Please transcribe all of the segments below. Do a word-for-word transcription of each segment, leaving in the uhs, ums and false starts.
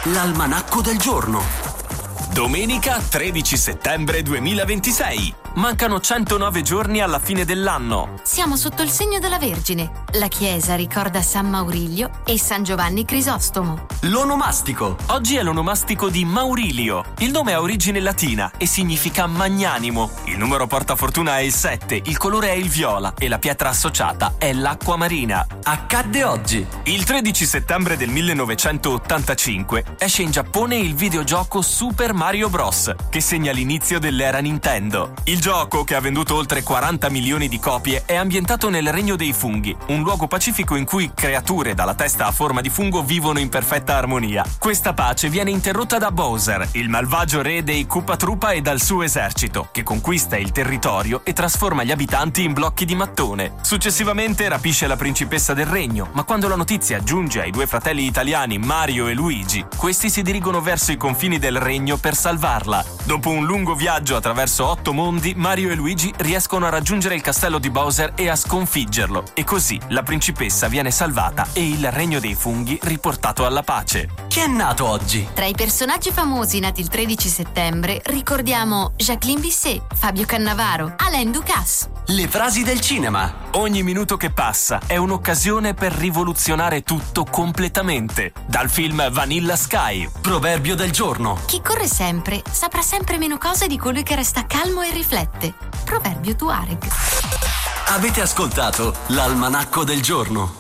l'almanacco del giorno. Domenica tredici settembre duemilaventisei. Mancano centonove giorni alla fine dell'anno. Siamo sotto il segno della Vergine. La chiesa ricorda San Maurilio e San Giovanni Crisostomo. L'onomastico. Oggi è l'onomastico di Maurilio. Il nome ha origine latina e significa magnanimo. Il numero portafortuna è il sette, il colore è il viola e la pietra associata è l'acqua marina. Accadde oggi. Il tredici settembre del millenovecentottantacinque esce in Giappone il videogioco Super Mario Bros, che segna l'inizio dell'era Nintendo. Il gioco, che ha venduto oltre quaranta milioni di copie, è ambientato nel Regno dei Funghi, un luogo pacifico in cui creature dalla testa a forma di fungo vivono in perfetta armonia. Questa pace viene interrotta da Bowser, il malvagio re dei Koopa Troopa, e dal suo esercito, che conquista il territorio e trasforma gli abitanti in blocchi di mattone. Successivamente rapisce la principessa del regno, ma quando la notizia giunge ai due fratelli italiani Mario e Luigi, questi si dirigono verso i confini del regno per salvarla. Dopo un lungo viaggio attraverso otto mondi, Mario e Luigi riescono a raggiungere il castello di Bowser e a sconfiggerlo, e così la principessa viene salvata e il regno dei funghi riportato alla pace. Chi è nato oggi? Tra i personaggi famosi nati il tredici settembre ricordiamo Jacqueline Bisset, Fabio Cannavaro, Alain Ducasse. Le frasi del cinema. Ogni minuto che passa è un'occasione per rivoluzionare tutto completamente. Dal film Vanilla Sky. Proverbio del giorno. Chi corre sempre saprà sempre meno cose di colui che resta calmo e riflette. Proverbio Tuareg. Avete ascoltato l'almanacco del giorno.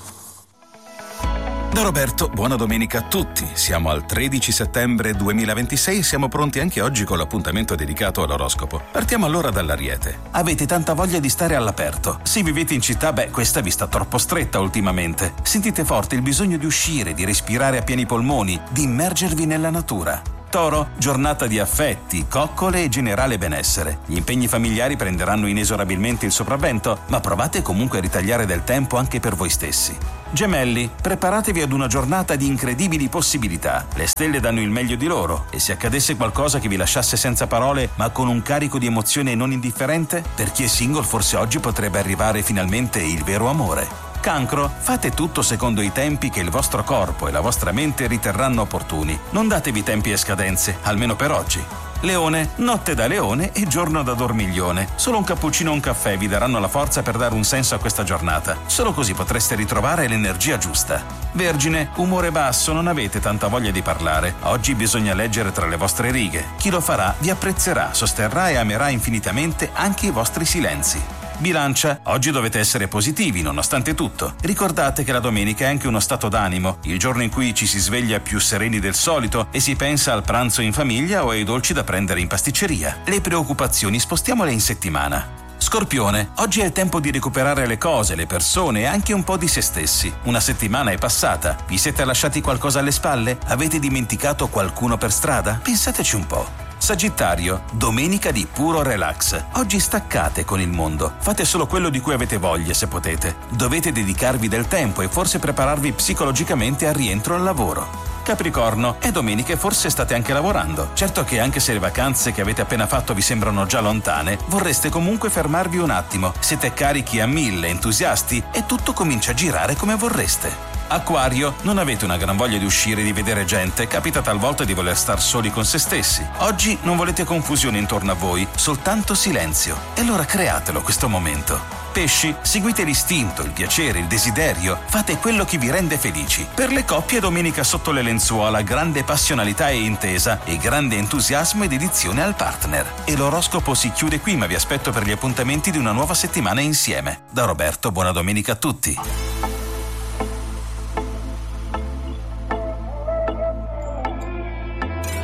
Da Roberto, buona domenica a tutti. Siamo al tredici settembre duemilaventisei e siamo pronti anche oggi con l'appuntamento dedicato all'oroscopo. Partiamo allora dall'Ariete. Avete tanta voglia di stare all'aperto. Se vivete in città, beh, questa vi sta troppo stretta ultimamente. Sentite forte il bisogno di uscire, di respirare a pieni polmoni, di immergervi nella natura. Toro, giornata di affetti, coccole e generale benessere. Gli impegni familiari prenderanno inesorabilmente il sopravvento, ma provate comunque a ritagliare del tempo anche per voi stessi. Gemelli, preparatevi ad una giornata di incredibili possibilità. Le stelle danno il meglio di loro, e se accadesse qualcosa che vi lasciasse senza parole, ma con un carico di emozione non indifferente, per chi è single forse oggi potrebbe arrivare finalmente il vero amore. Cancro, fate tutto secondo i tempi che il vostro corpo e la vostra mente riterranno opportuni. Non datevi tempi e scadenze, almeno per oggi. Leone, notte da leone e giorno da dormiglione. Solo un cappuccino o un caffè vi daranno la forza per dare un senso a questa giornata. Solo così potreste ritrovare l'energia giusta. Vergine, umore basso, non avete tanta voglia di parlare. Oggi bisogna leggere tra le vostre righe. Chi lo farà vi apprezzerà, sosterrà e amerà infinitamente anche i vostri silenzi. Bilancia, oggi dovete essere positivi nonostante tutto. Ricordate che la domenica è anche uno stato d'animo, il giorno in cui ci si sveglia più sereni del solito e si pensa al pranzo in famiglia o ai dolci da prendere in pasticceria. Le preoccupazioni spostiamole in settimana. Scorpione, oggi è il tempo di recuperare le cose, le persone e anche un po' di se stessi. Una settimana è passata. Vi siete lasciati qualcosa alle spalle? Avete dimenticato qualcuno per strada? Pensateci un po'. Sagittario, domenica di puro relax. Oggi staccate con il mondo. Fate solo quello di cui avete voglia se potete. Dovete dedicarvi del tempo e forse prepararvi psicologicamente al rientro al lavoro. Capricorno, è domenica e forse state anche lavorando. Certo che anche se le vacanze che avete appena fatto vi sembrano già lontane, vorreste comunque fermarvi un attimo. Siete carichi a mille, entusiasti e tutto comincia a girare come vorreste. Acquario, non avete una gran voglia di uscire e di vedere gente, capita talvolta di voler star soli con se stessi. Oggi non volete confusione intorno a voi, soltanto silenzio. E allora createlo questo momento. Pesci, seguite l'istinto, il piacere, il desiderio, fate quello che vi rende felici. Per le coppie domenica sotto le lenzuola, grande passionalità e intesa e grande entusiasmo e dedizione al partner. E l'oroscopo si chiude qui, ma vi aspetto per gli appuntamenti di una nuova settimana insieme. Da Roberto, buona domenica a tutti.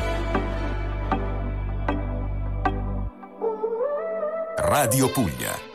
Radio Puglia.